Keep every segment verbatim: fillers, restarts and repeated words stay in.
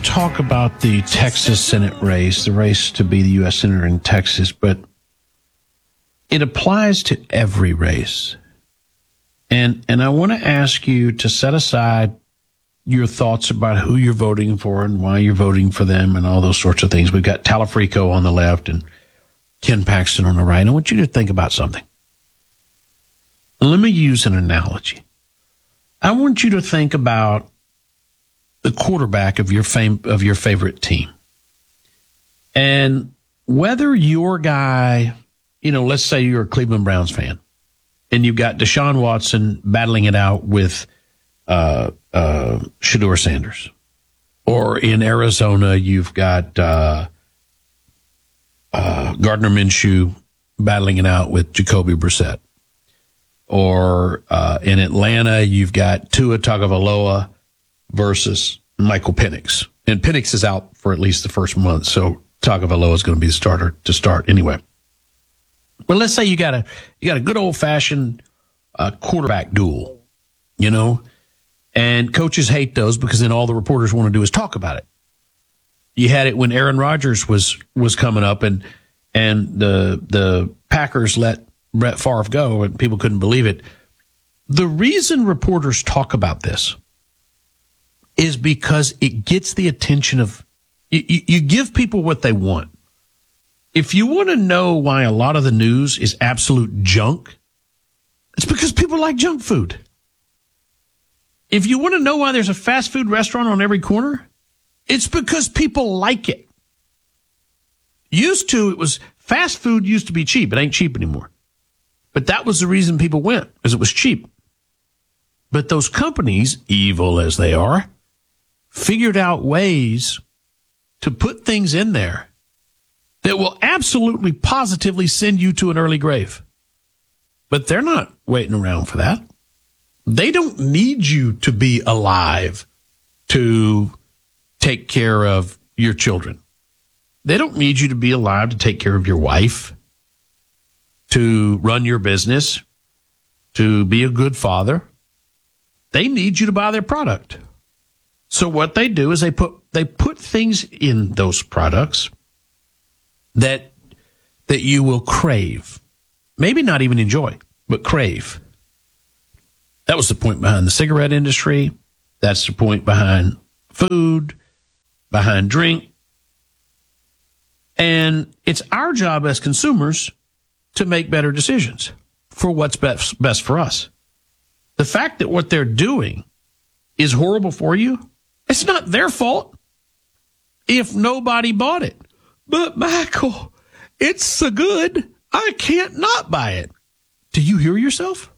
talk about the Texas Senate race, the race to be the U S Senator in Texas, but it applies to every race. And and I want to ask you to set aside your thoughts about who you're voting for and why you're voting for them and all those sorts of things. We've got Talafrico on the left and Ken Paxton on the right. I want you to think about something. Let me use an analogy. I want you to think about the quarterback of your fame, of your favorite team. And whether your guy, you know, let's say you're a Cleveland Browns fan and you've got Deshaun Watson battling it out with uh, uh, Shedeur Sanders. Or in Arizona, you've got uh, uh, Gardner Minshew battling it out with Jacoby Brissett. Or uh, in Atlanta, you've got Tua Tagovailoa versus Michael Penix. And Penix is out for at least the first month, so Tagovailoa is going to be the starter to start anyway. But let's say you got a you got a good old-fashioned uh, quarterback duel, you know, and coaches hate those because then all the reporters want to do is talk about it. You had it when Aaron Rodgers was was coming up, and and the the Packers let Brett Favre go, and people couldn't believe it. The reason reporters talk about this is because it gets the attention of, you, you give people what they want. If you want to know why a lot of the news is absolute junk, it's because people like junk food. If you want to know why there's a fast food restaurant on every corner, it's because people like it. Used to, it was, fast food used to be cheap. It ain't cheap anymore. But that was the reason people went, because it was cheap. But those companies, evil as they are, figured out ways to put things in there that will absolutely positively send you to an early grave. But they're not waiting around for that. They don't need you to be alive to take care of your children. They don't need you to be alive to take care of your wife, to run your business, to be a good father. They need you to buy their product. So what they do is they put they put things in those products that that you will crave. Maybe not even enjoy, but crave. That was the point behind the cigarette industry. That's the point behind food, behind drink. And it's our job as consumers to make better decisions for what's best, best for us. The fact that what they're doing is horrible for you, it's not their fault if nobody bought it. But Michael, it's so good, I can't not buy it. Do you hear yourself?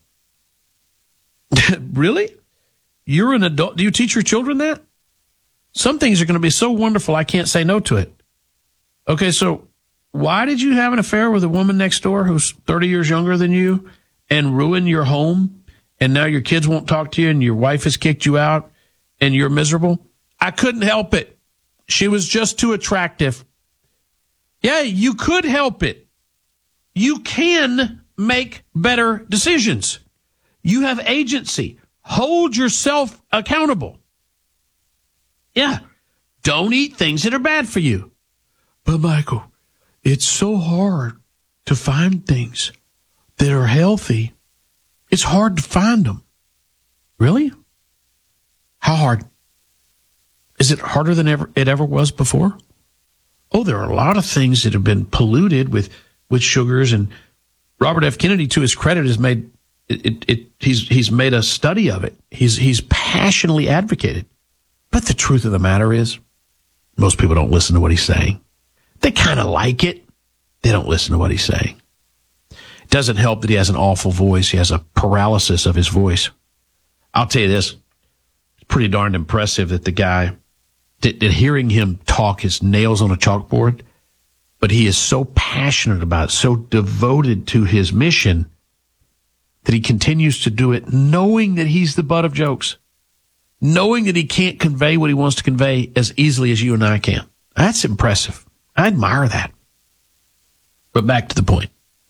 Really? You're an adult. Do you teach your children that? Some things are going to be so wonderful, I can't say no to it. Okay, so why did you have an affair with a woman next door who's thirty years younger than you and ruin your home? And now your kids won't talk to you and your wife has kicked you out and you're miserable? I couldn't help it. She was just too attractive. Yeah, you could help it. You can make better decisions. You have agency. Hold yourself accountable. Yeah, don't eat things that are bad for you. But Michael, it's so hard to find things that are healthy. It's hard to find them. Really? How hard? Is it harder than ever it ever was before? Oh, there are a lot of things that have been polluted with, with sugars, and Robert F. Kennedy, to his credit, has made it, it, it he's he's made a study of it. He's he's passionately advocated. But the truth of the matter is, most people don't listen to what he's saying. They kind of like it. They don't listen to what he's saying. It doesn't help that he has an awful voice. He has a paralysis of his voice. I'll tell you this. It's pretty darn impressive that the guy, that, that hearing him talk is nails on a chalkboard, but he is so passionate about it, so devoted to his mission, that he continues to do it knowing that he's the butt of jokes, knowing that he can't convey what he wants to convey as easily as you and I can. That's impressive. I admire that. But back to the point.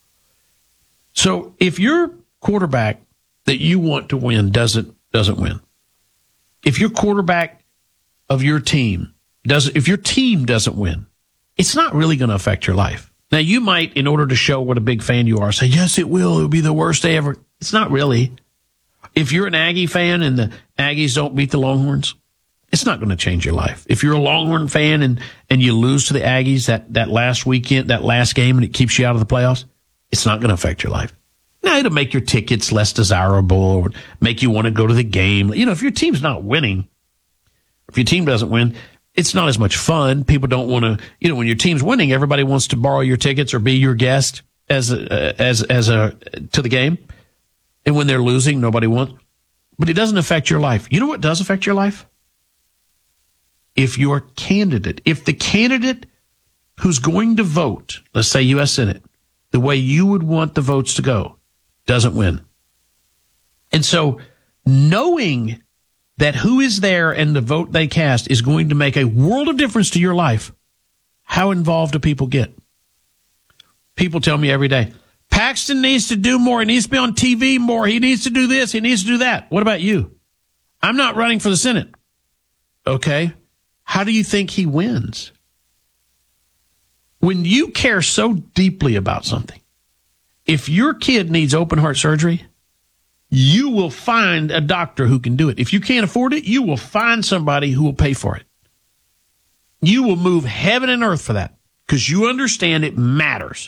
So if your quarterback that you want to win doesn't doesn't win, if your quarterback of your team does if your team doesn't win, it's not really going to affect your life. Now, you might, in order to show what a big fan you are, say, yes, it will. It'll be the worst day ever. It's not really. If you're an Aggie fan and the Aggies don't beat the Longhorns, it's not going to change your life. If you're a Longhorn fan and, and you lose to the Aggies that, that last weekend, that last game, and it keeps you out of the playoffs, it's not going to affect your life. Now, it'll make your tickets less desirable or make you want to go to the game. You know, if your team's not winning, if your team doesn't win, it's not as much fun. People don't want to, you know, when your team's winning, everybody wants to borrow your tickets or be your guest as a, as, as a, to the game. And when they're losing, nobody wants. But it doesn't affect your life. You know what does affect your life? If your candidate, if the candidate who's going to vote, let's say U S Senate, the way you would want the votes to go, doesn't win. And so knowing that who is there and the vote they cast is going to make a world of difference to your life, how involved do people get? People tell me every day, Paxton needs to do more. He needs to be on T V more. He needs to do this. He needs to do that. What about you? I'm not running for the Senate. Okay. How do you think he wins? When you care so deeply about something, if your kid needs open heart surgery, you will find a doctor who can do it. If you can't afford it, you will find somebody who will pay for it. You will move heaven and earth for that because you understand it matters.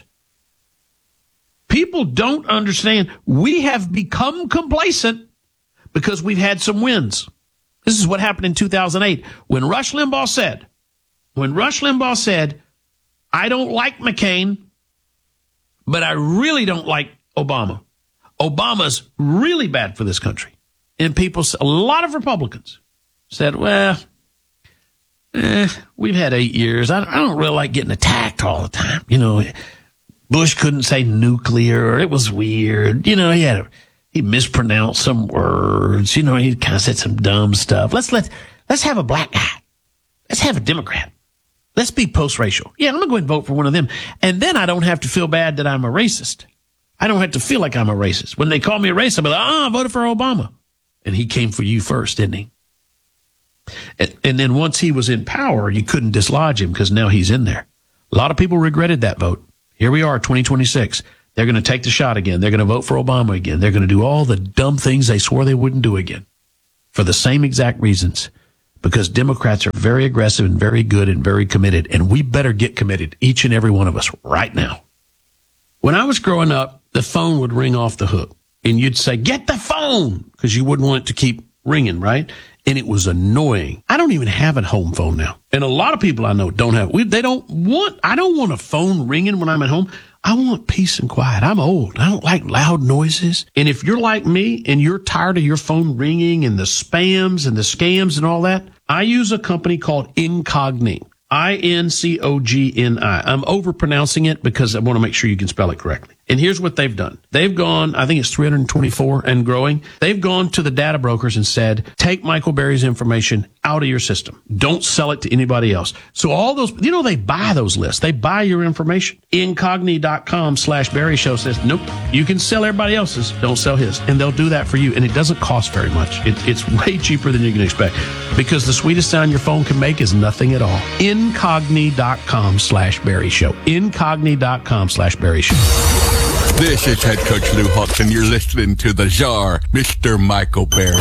People don't understand. We have become complacent because we've had some wins. This is what happened in two thousand eight when Rush Limbaugh said, when Rush Limbaugh said, I don't like McCain, but I really don't like Obama. Obama's really bad for this country. And people, a lot of Republicans said, well, eh, we've had eight years. I, I don't really like getting attacked all the time. You know, Bush couldn't say nuclear, or it was weird. You know, he had a, he mispronounced some words. You know, he kind of said some dumb stuff. Let's let let's have a black guy. Let's have a Democrat. Let's be post-racial. Yeah, I'm gonna go ahead and vote for one of them, and then I don't have to feel bad that I'm a racist. I don't have to feel like I'm a racist. When they call me a racist, I'll be like, oh, I voted for Obama, and he came for you first, didn't he? And, and then once he was in power, you couldn't dislodge him because now he's in there. A lot of people regretted that vote. Here we are, twenty twenty-six. They're going to take the shot again. They're going to vote for Obama again. They're going to do all the dumb things they swore they wouldn't do again for the same exact reasons, because Democrats are very aggressive and very good and very committed, and we better get committed, each and every one of us, right now. When I was growing up, the phone would ring off the hook, and you'd say, get the phone, because you wouldn't want it to keep ringing, right? And it was annoying. I don't even have a home phone now. And a lot of people I know don't have, we, they don't want, I don't want a phone ringing when I'm at home. I want peace and quiet. I'm old. I don't like loud noises. And if you're like me and you're tired of your phone ringing and the spams and the scams and all that, I use a company called Incogni. I N C O G N I. I'm overpronouncing it because I want to make sure you can spell it correctly. And here's what they've done. They've gone, I think it's three hundred twenty-four and growing. They've gone to the data brokers and said, take Michael Berry's information out of your system. Don't sell it to anybody else. So all those, you know, they buy those lists. They buy your information. Incogni.com slash Berry Show says, nope, you can sell everybody else's. Don't sell his. And they'll do that for you. And it doesn't cost very much. It, it's way cheaper than you can expect because the sweetest sound your phone can make is nothing at all. Incogni.com slash Berry Show. Incogni.com slash Berry Show. This is head coach Lou Holtz, and you're listening to the czar, Mister Michael Berry.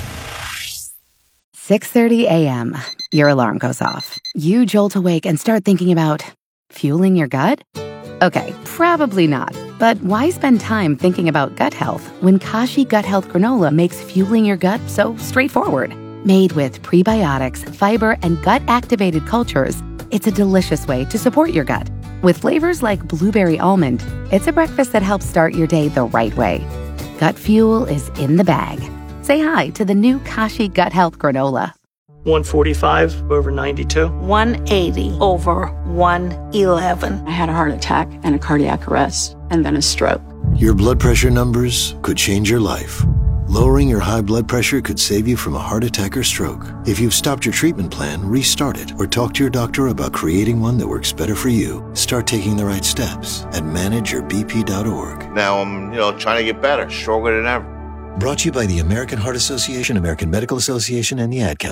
six thirty a.m. Your alarm goes off. You jolt awake and start thinking about fueling your gut? Okay, probably not. But why spend time thinking about gut health when Kashi Gut Health Granola makes fueling your gut so straightforward? Made with prebiotics, fiber, and gut-activated cultures, it's a delicious way to support your gut. With flavors like blueberry almond, it's a breakfast that helps start your day the right way. Gut fuel is in the bag. Say hi to the new Kashi Gut Health Granola. one forty-five over ninety-two. one eighty over one eleven. I had a heart attack and a cardiac arrest and then a stroke. Your blood pressure numbers could change your life. Lowering your high blood pressure could save you from a heart attack or stroke. If you've stopped your treatment plan, restart it or talk to your doctor about creating one that works better for you. Start taking the right steps at manage your b p dot org. Now I'm, you know, trying to get better, stronger than ever. Brought to you by the American Heart Association, American Medical Association, and the Ad Council.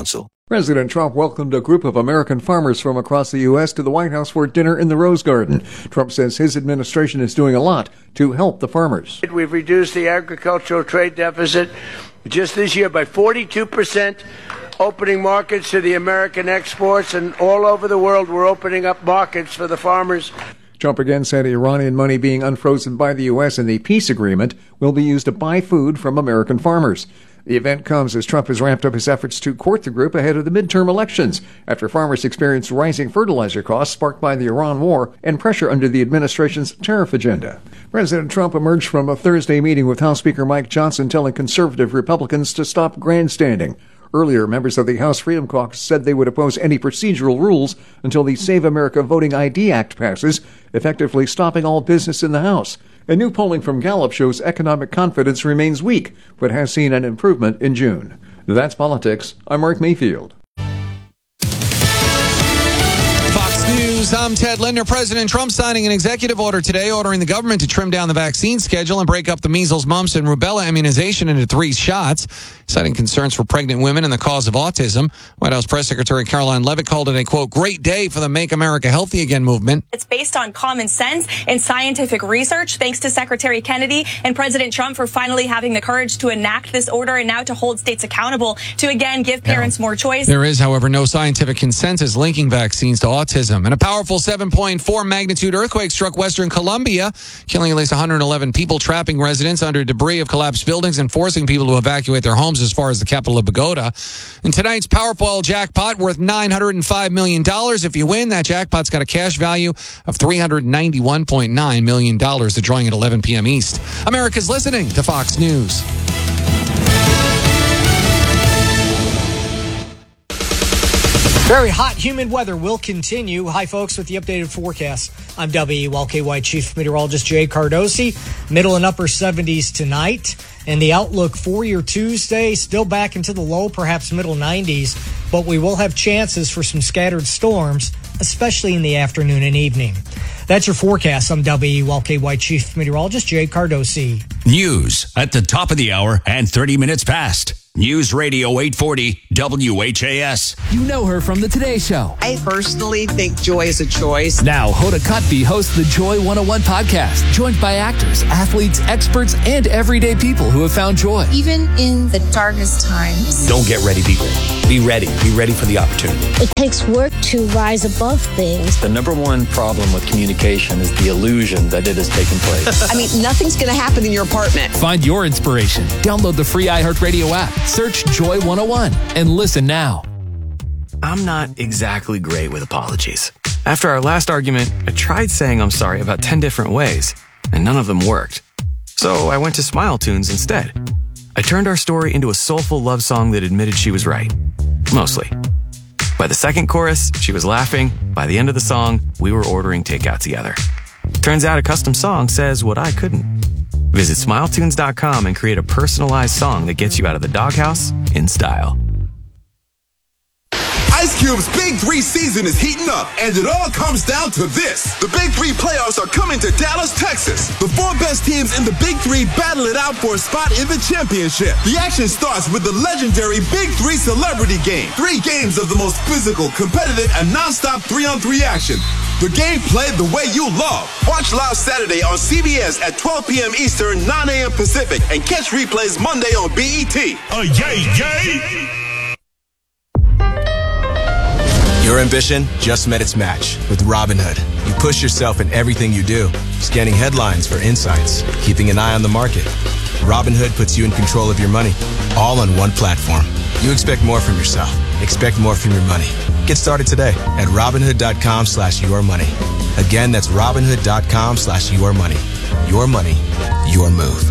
President Trump welcomed a group of American farmers from across the U S to the White House for dinner in the Rose Garden. Trump says his administration is doing a lot to help the farmers. We've reduced the agricultural trade deficit just this year by forty-two percent, opening markets to the American exports, and all over the world we're opening up markets for the farmers. Trump again said Iranian money being unfrozen by the U S in the peace agreement will be used to buy food from American farmers. The event comes as Trump has ramped up his efforts to court the group ahead of the midterm elections, after farmers experienced rising fertilizer costs sparked by the Iran war and pressure under the administration's tariff agenda. President Trump emerged from a Thursday meeting with House Speaker Mike Johnson telling conservative Republicans to stop grandstanding. Earlier, members of the House Freedom Caucus said they would oppose any procedural rules until the Save America Voting I D Act passes, effectively stopping all business in the House. A new polling from Gallup shows economic confidence remains weak, but has seen an improvement in June. That's politics. I'm Mark Mayfield. Fox News, I'm Ted Linder. President Trump signing an executive order today ordering the government to trim down the vaccine schedule and break up the measles, mumps, and rubella immunization into three shots, citing concerns for pregnant women and the cause of autism. White House Press Secretary Caroline Leavitt called it a, quote, great day for the Make America Healthy Again movement. It's based on common sense and scientific research, thanks to Secretary Kennedy and President Trump for finally having the courage to enact this order and now to hold states accountable to, again, give parents more choice. There is, however, no scientific consensus linking vaccines to autism. And a powerful seven point four magnitude earthquake struck western Colombia, killing at least one hundred eleven people, trapping residents under debris of collapsed buildings and forcing people to evacuate their homes as far as the capital of Bogota. And tonight's Powerball jackpot worth nine hundred five million dollars. If you win, that jackpot's got a cash value of three hundred ninety-one point nine million dollars. The drawing at eleven p.m. East. America's listening to Fox News. Very hot, humid weather will continue. Hi, folks, with the updated forecast. I'm W L K Y Chief Meteorologist Jay Cardosi. Middle and upper seventies tonight. And the outlook for your Tuesday, still back into the low, perhaps middle nineties. But we will have chances for some scattered storms, especially in the afternoon and evening. That's your forecast. I'm W L K Y Chief Meteorologist Jay Cardosi. News at the top of the hour and thirty minutes past. News Radio eight forty W H A S. You know her from the Today Show. I personally think joy is a choice. Now, Hoda Kotb hosts the Joy one oh one podcast, joined by actors, athletes, experts, and everyday people who have found joy. Even in the darkest times. Don't get ready, be ready. Be ready. Be ready for the opportunity. It takes work to rise above things. The number one problem with communication is the illusion that it has taken place. I mean, nothing's going to happen in your apartment. Find your inspiration. Download the free iHeartRadio app. Search Joy one oh one and listen now. I'm not exactly great with apologies. After our last argument, I tried saying I'm sorry about ten different ways, and none of them worked. So I went to Smile Tunes instead. I turned our story into a soulful love song that admitted she was right. Mostly. By the second chorus, she was laughing. By the end of the song, we were ordering takeout together. Turns out a custom song says what I couldn't. Visit smile tunes dot com and create a personalized song that gets you out of the doghouse in style. Ice Cube's Big Three season is heating up, and it all comes down to this. The Big Three playoffs are coming to Dallas, Texas. The four best teams in the Big Three battle it out for a spot in the championship. The action starts with the legendary Big Three Celebrity Game. Three games of the most physical, competitive, and non-stop three-on-three action. The game played the way you love. Watch live Saturday on C B S at twelve p.m. Eastern, nine a.m. Pacific, and catch replays Monday on B E T. Oh, yay, yay! Your ambition just met its match with Robinhood. You push yourself in everything you do, scanning headlines for insights, keeping an eye on the market. Robinhood puts you in control of your money, all on one platform. You expect more from yourself. Expect more from your money. Get started today at Robinhood.com slash your money. Again, that's Robinhood.com slash your money. Your money, your move.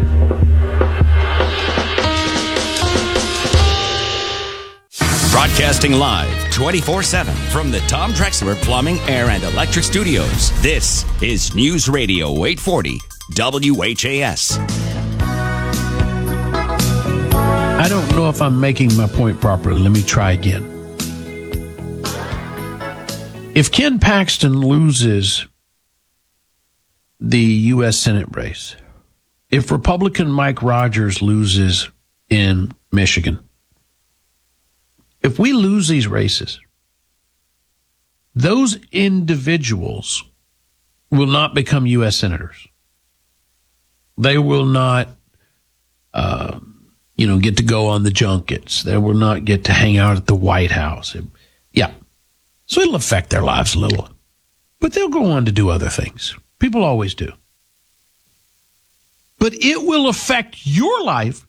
Broadcasting live twenty-four seven from the Tom Drexler Plumbing, Air, and Electric Studios. This is News Radio eight forty W H A S. I don't know if I'm making my point properly. Let me try again. If Ken Paxton loses the U S Senate race, if Republican Mike Rogers loses in Michigan, If we lose these races, those individuals will not become U S senators. They will not, uh, you know, get to go on the junkets. They will not get to hang out at the White House. Yeah. So it'll affect their lives a little. But they'll go on to do other things. People always do. But it will affect your life.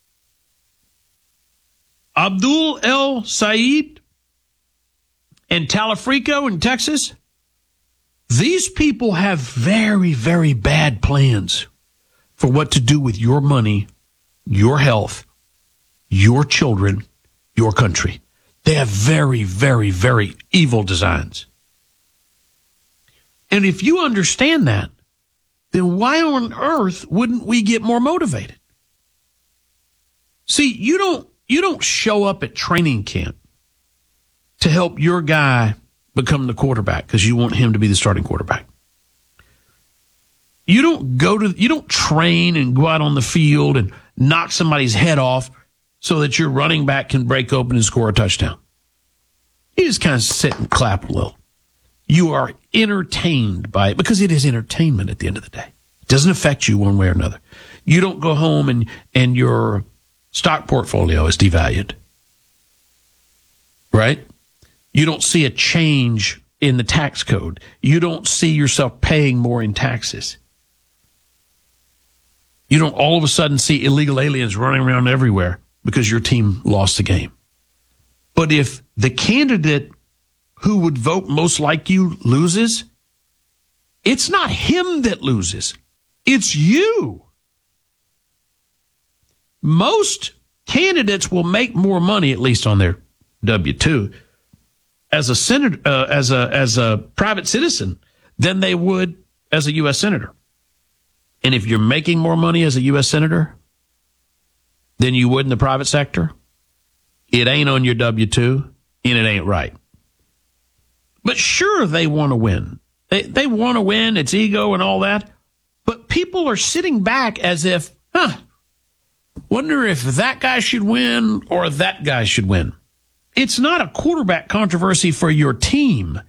Abdul El Sayed and Talafrico in Texas, these people have very, very bad plans for what to do with your money, your health, your children, your country. They have very, very, very evil designs. And if you understand that, then why on earth wouldn't we get more motivated? See, you don't you don't show up at training camp to help your guy become the quarterback because you want him to be the starting quarterback. You don't go to you don't train and go out on the field and knock somebody's head off so that your running back can break open and score a touchdown. You just kind of sit and clap a little. You are entertained by it because it is entertainment at the end of the day. It doesn't affect you one way or another. You don't go home and, and your stock portfolio is devalued. Right? You don't see a change in the tax code. You don't see yourself paying more in taxes. You don't all of a sudden see illegal aliens running around everywhere because your team lost the game. But if the candidate who would vote most like you loses, it's not him that loses. It's you. Most candidates will make more money, at least on their W two, as a senator, uh, as a as a private citizen, than they would as a U S senator. And if you're making more money as a U S senator than you would in the private sector, it ain't on your W two and it ain't right. But sure, they want to win. They they want to win. It's ego and all that. But people are sitting back as if, huh, wonder if that guy should win or that guy should win. It's not a quarterback controversy for your team.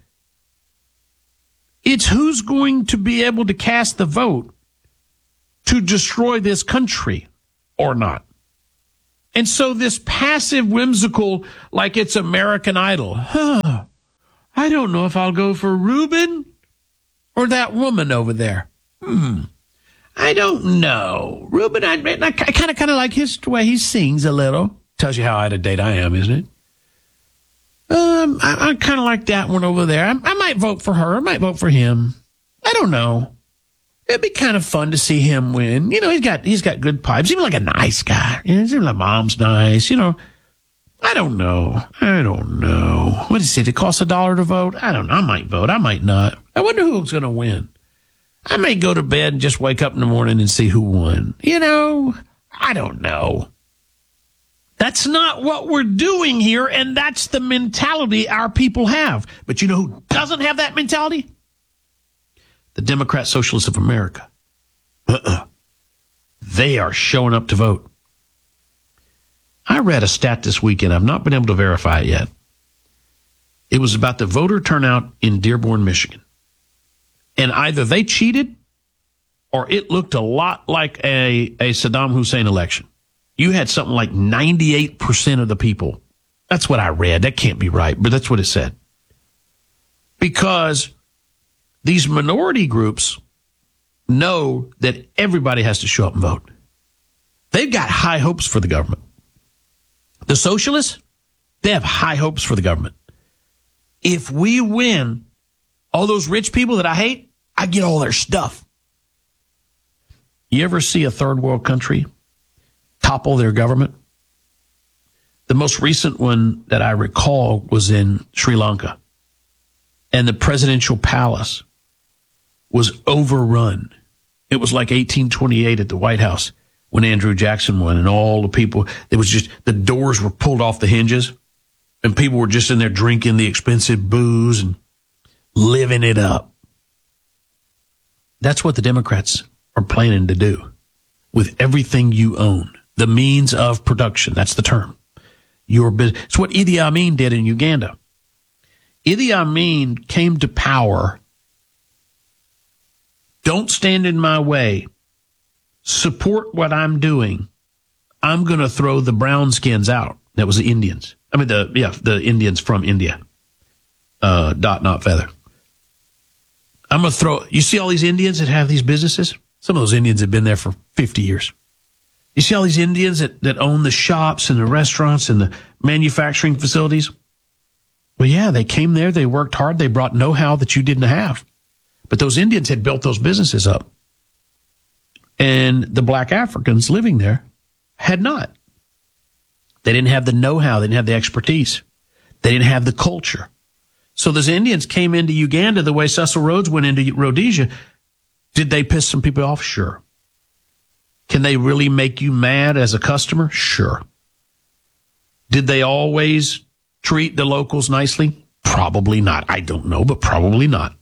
It's who's going to be able to cast the vote to destroy this country or not. And so this passive, whimsical, like it's American Idol, huh, I don't know if I'll go for Ruben or that woman over there. Hmm. I don't know. Ruben, I, I kind of kind of like his way he sings a little. Tells you how out of date I am, isn't it? Um, I, I kind of like that one over there. I, I might vote for her. I might vote for him. I don't know. It'd be kind of fun to see him win. You know, he's got he's got good pipes. Even like a nice guy. You know, seems like mom's nice. You know. I don't know. I don't know. What is it? It costs a dollar to vote? I don't know. I might vote. I might not. I wonder who's going to win. I may go to bed and just wake up in the morning and see who won. You know, I don't know. That's not what we're doing here, and that's the mentality our people have. But you know who doesn't have that mentality? The Democrat Socialists of America. Uh-uh. They are showing up to vote. I read a stat this weekend. I've not been able to verify it yet. It was about the voter turnout in Dearborn, Michigan. And either they cheated or it looked a lot like a, a Saddam Hussein election. You had something like ninety-eight percent of the people. That's what I read. That can't be right, but that's what it said. Because these minority groups know that everybody has to show up and vote. They've got high hopes for the government. The socialists, they have high hopes for the government. If we win, all those rich people that I hate, I get all their stuff. You ever see a third world country topple their government? The most recent one that I recall was in Sri Lanka. And the presidential palace was overrun. It was like eighteen twenty-eight at the White House when Andrew Jackson won, and all the people, it was just, the doors were pulled off the hinges, and people were just in there drinking the expensive booze and living it up. That's what the Democrats are planning to do with everything you own. The means of production, that's the term. your business. It's what Idi Amin did in Uganda. Idi Amin came to power. Don't stand in my way. Support what I'm doing. I'm going to throw the brown skins out. That was the Indians. I mean, the yeah, the Indians from India. Uh, dot, not feather. I'm going to throw, you see all these Indians that have these businesses? Some of those Indians have been there for fifty years. You see all these Indians that, that own the shops and the restaurants and the manufacturing facilities? Well, yeah, they came there, they worked hard, they brought know-how that you didn't have. But those Indians had built those businesses up. And the black Africans living there had not. They didn't have the know-how, they didn't have the expertise. They didn't have the culture. So those Indians came into Uganda the way Cecil Rhodes went into Rhodesia. Did they piss some people off? Sure. Can they really make you mad as a customer? Sure. Did they always treat the locals nicely? Probably not. I don't know, but probably not.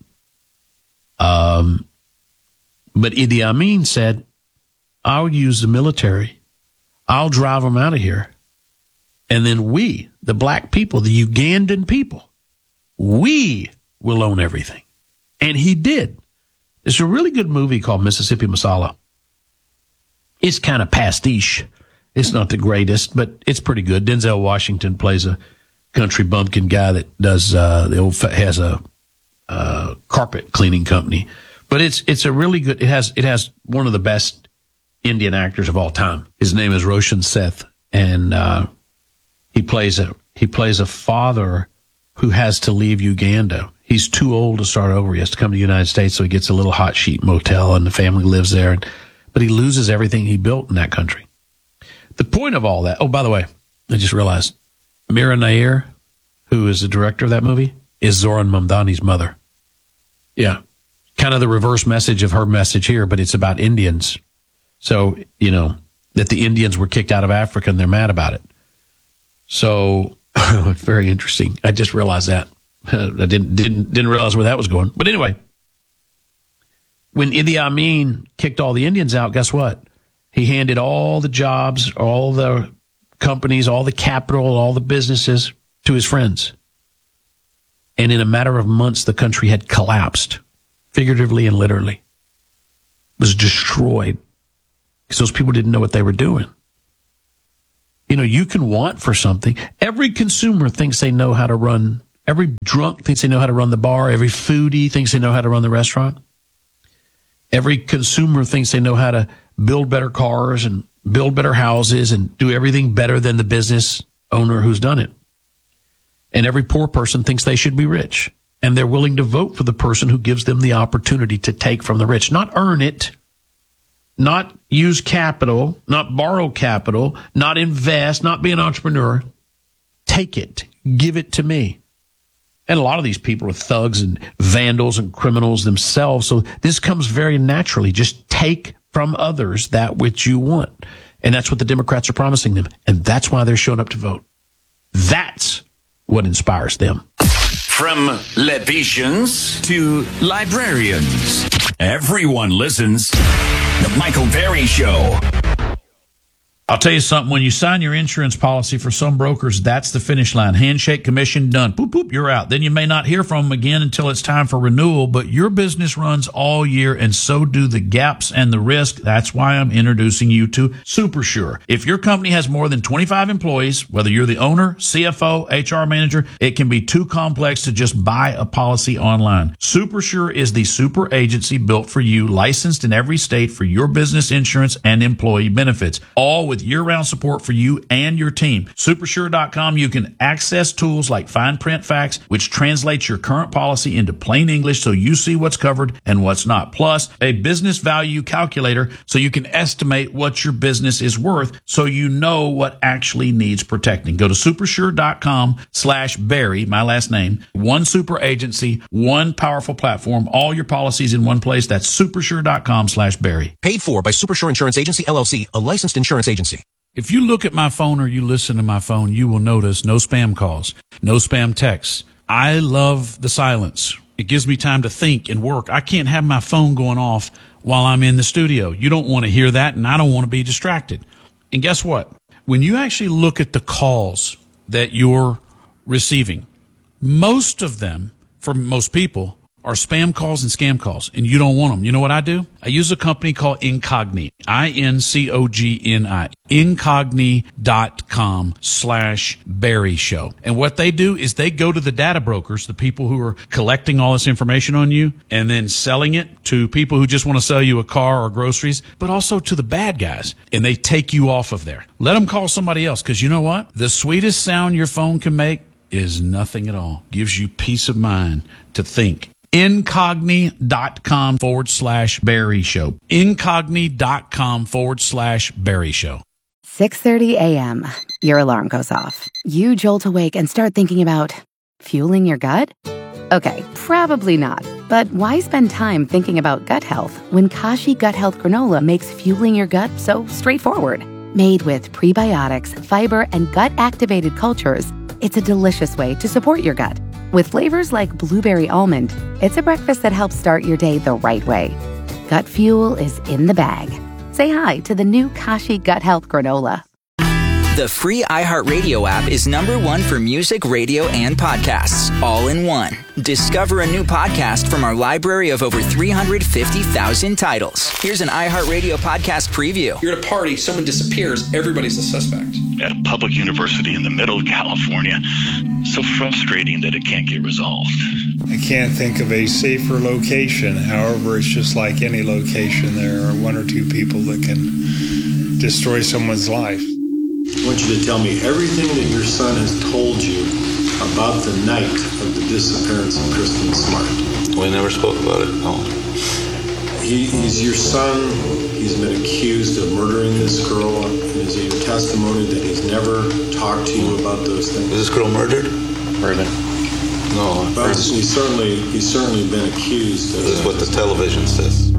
Um, but Idi Amin said, I'll use the military. I'll drive them out of here. And then we, the black people, the Ugandan people, we will own everything. And he did. There's a really good movie called Mississippi Masala. It's kind of pastiche. It's not the greatest, but it's pretty good. Denzel Washington plays a country bumpkin guy that does, uh, the old, has a, uh, carpet cleaning company. But it's, it's a really good, it has, it has one of the best Indian actors of all time. His name is Roshan Seth. And, uh, he plays a, he plays a father who has to leave Uganda. He's too old to start over. He has to come to the United States, so he gets a little hot sheet motel, and the family lives there. And, but he loses everything he built in that country. The point of all that, oh, by the way, I just realized, Mira Nair, who is the director of that movie, is Zoran Mamdani's mother. Yeah, kind of the reverse message of her message here, but it's about Indians. So, you know, that the Indians were kicked out of Africa, and they're mad about it. So... very interesting. I just realized that. Uh, I didn't didn't didn't realize where that was going. But anyway, when Idi Amin kicked all the Indians out, guess what? He handed all the jobs, all the companies, all the capital, all the businesses to his friends. And in a matter of months, the country had collapsed, figuratively and literally. It was destroyed because those people didn't know what they were doing. You know, you can want for something. Every consumer thinks they know how to run, every drunk thinks they know how to run the bar. Every foodie thinks they know how to run the restaurant. Every consumer thinks they know how to build better cars and build better houses and do everything better than the business owner who's done it. And every poor person thinks they should be rich. And they're willing to vote for the person who gives them the opportunity to take from the rich, not earn it. Not use capital, not borrow capital, not invest, not be an entrepreneur. Take it. Give it to me. And a lot of these people are thugs and vandals and criminals themselves. So this comes very naturally. Just take from others that which you want. And that's what the Democrats are promising them. And that's why they're showing up to vote. That's what inspires them. From Levitians to librarians, everyone listens. The Michael Berry Show. I'll tell you something. When you sign your insurance policy for some brokers, that's the finish line. Handshake, commission, done. Boop, boop, you're out. Then you may not hear from them again until it's time for renewal, but your business runs all year, and so do the gaps and the risk. That's why I'm introducing you to SuperSure. If your company has more than twenty-five employees, whether you're the owner, C F O, H R manager, it can be too complex to just buy a policy online. SuperSure is the super agency built for you, licensed in every state for your business insurance and employee benefits, all with year-round support for you and your team. Supersure dot com, you can access tools like fine print facts, which translates your current policy into plain English so you see what's covered and what's not. Plus, a business value calculator so you can estimate what your business is worth so you know what actually needs protecting. Go to supersure dot com slash Barry, my last name. One super agency, one powerful platform, all your policies in one place. That's supersure dot com slash Barry. Paid for by Supersure Insurance Agency, L L C, a licensed insurance agency. If you look at my phone or you listen to my phone, you will notice no spam calls, no spam texts. I love the silence. It gives me time to think and work. I can't have my phone going off while I'm in the studio. You don't want to hear that, and I don't want to be distracted. And guess what? When you actually look at the calls that you're receiving. Most of them, for most people, are spam calls and scam calls, and you don't want them. You know what I do? I use a company called Incogni, I N C O G N I, Incogni.com slash Barry Show. And what they do is they go to the data brokers, the people who are collecting all this information on you, and then selling it to people who just want to sell you a car or groceries, but also to the bad guys, and they take you off of there. Let them call somebody else, because you know what? The sweetest sound your phone can make is nothing at all. Gives you peace of mind to think. Incogni.com forward slash Barry Show. Incogni.com forward slash Barry Show. six thirty a.m. Your alarm goes off. You jolt awake and start thinking about fueling your gut? Okay, probably not. But why spend time thinking about gut health when Kashi Gut Health Granola makes fueling your gut so straightforward? Made with prebiotics, fiber, and gut-activated cultures, it's a delicious way to support your gut. With flavors like blueberry almond, it's a breakfast that helps start your day the right way. Gut fuel is in the bag. Say hi to the new Kashi Gut Health Granola. The free iHeartRadio app is number one for music, radio, and podcasts, all in one. Discover a new podcast from our library of over three hundred fifty thousand titles. Here's an iHeartRadio podcast preview. You're at a party, someone disappears, everybody's a suspect. At a public university in the middle of California. So frustrating that it can't get resolved. I can't think of a safer location. However, it's just like any location. There are one or two people that can destroy someone's life. I want you to tell me everything that your son has told you about the night of the disappearance of Kristen Smart. We never spoke about it, no. He, he's your son. He's been accused of murdering this girl. Is it your testimony that he's never talked to you about those things? Is this girl murdered? Murdered. No. But he's certainly, he's certainly been accused of This is what the television says.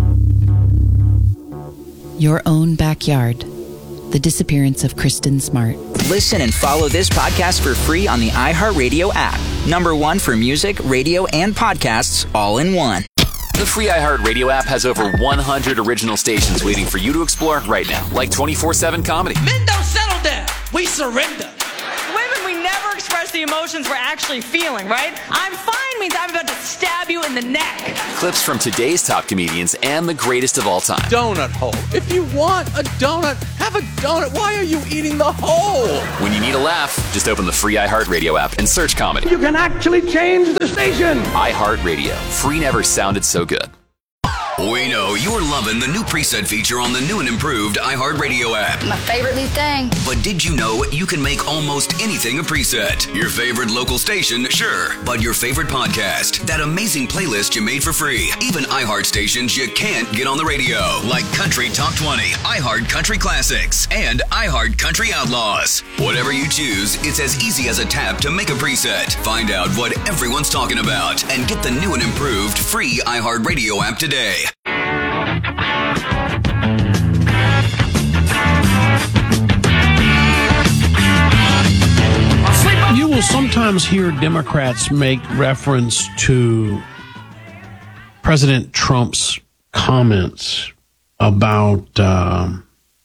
Your own backyard. The disappearance of Kristen Smart. Listen and follow this podcast for free on the iHeartRadio app. Number one for music, radio, and podcasts, all in one. The free iHeartRadio app has over one hundred original stations waiting for you to explore right now, like twenty-four seven comedy. Men don't settle down. We surrender. Women, we never express the emotions we're actually feeling, right? I'm fine means I'm about to stab you in the neck. Clips from today's top comedians and the greatest of all time. Donut hole. If you want a donut, have a donut. Why are you eating the hole? When you need a laugh, just open the free iHeartRadio app and search comedy. You can actually change the station. iHeartRadio. Free never sounded so good. We know you're loving the new preset feature on the new and improved iHeartRadio app. My favorite new thing. But did you know you can make almost anything a preset? Your favorite local station, sure. But your favorite podcast, that amazing playlist you made for free. Even iHeart stations you can't get on the radio. Like Country Top twenty, iHeart Country Classics, and iHeart Country Outlaws. Whatever you choose, it's as easy as a tap to make a preset. Find out what everyone's talking about and get the new and improved free iHeartRadio app today. You will sometimes hear Democrats make reference to President Trump's comments about um,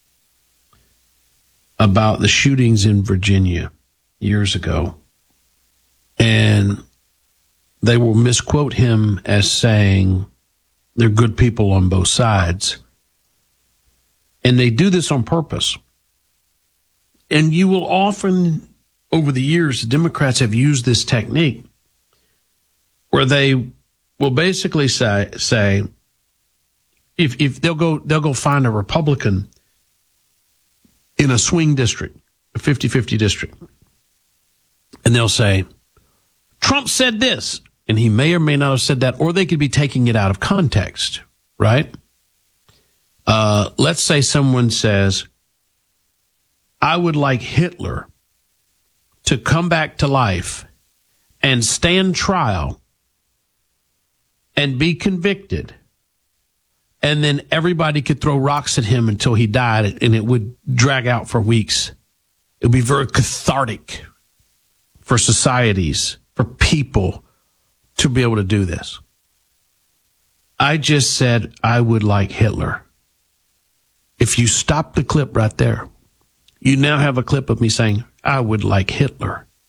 about the shootings in Virginia years ago, and they will misquote him as saying they're good people on both sides. And they do this on purpose. And you will often, over the years, the Democrats have used this technique where they will basically say, say if if they'll go they'll go find a Republican in a swing district, a fifty-fifty district, and they'll say, Trump said this. And he may or may not have said that, or they could be taking it out of context, right? Uh, let's say someone says, I would like Hitler to come back to life and stand trial and be convicted, and then everybody could throw rocks at him until he died, and it would drag out for weeks. It would be very cathartic for societies, for people, to be able to do this. I just said I would like Hitler. If you stop the clip right there, you now have a clip of me saying I would like Hitler.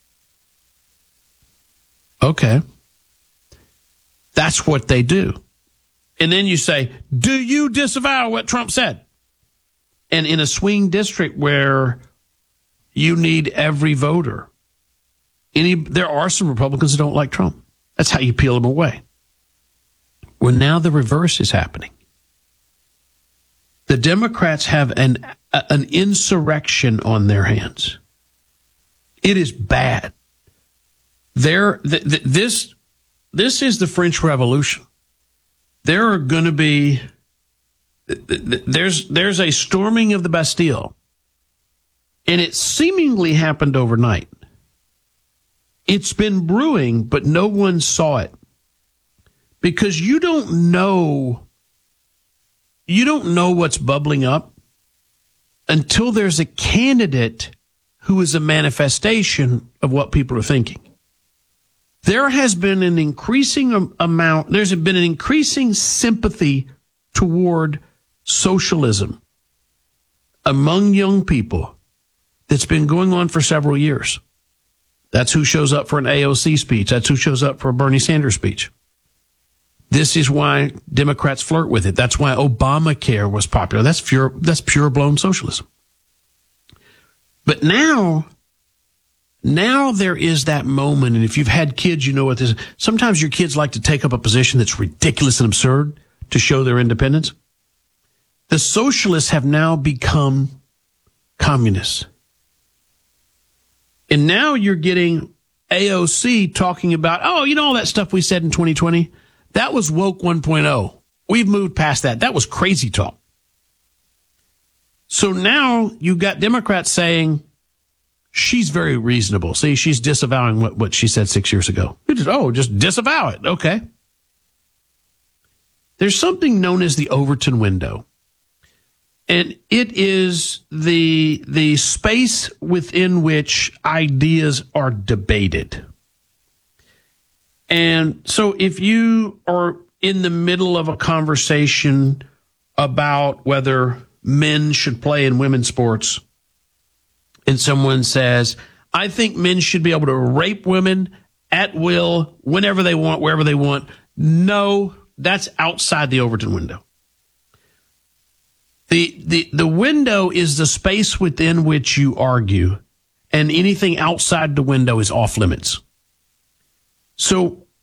Okay. That's what they do. And then you say, do you disavow what Trump said? And in a swing district where you need every voter, any there are some Republicans that don't like Trump. That's how you peel them away. Well, now the reverse is happening. The Democrats have an an insurrection on their hands. It is bad. There, th- th- this this is the French Revolution. There are going to be th- th- there's there's a storming of the Bastille, and it seemingly happened overnight. It's been brewing, but no one saw it because you don't know. You don't know what's bubbling up until there's a candidate who is a manifestation of what people are thinking. There has been an increasing amount, there's been an increasing sympathy toward socialism among young people that's been going on for several years. That's who shows up for an A O C speech. That's who shows up for a Bernie Sanders speech. This is why Democrats flirt with it. That's why Obamacare was popular. That's pure, that's pure blown socialism. But now, now there is that moment, and if you've had kids, you know what this is. Sometimes your kids like to take up a position that's ridiculous and absurd to show their independence. The socialists have now become communists. And now you're getting A O C talking about, oh, you know all that stuff we said in twenty twenty? That was woke one point oh. We've moved past that. That was crazy talk. So now you've got Democrats saying she's very reasonable. See, she's disavowing what, what she said six years ago. Just, oh, just disavow it. Okay. There's something known as the Overton window. And it is the, the space within which ideas are debated. And so if you are in the middle of a conversation about whether men should play in women's sports, and someone says, I think men should be able to rape women at will, whenever they want, wherever they want. No, that's outside the Overton window. The, the, the window is the space within which you argue, and anything outside the window is off limits. So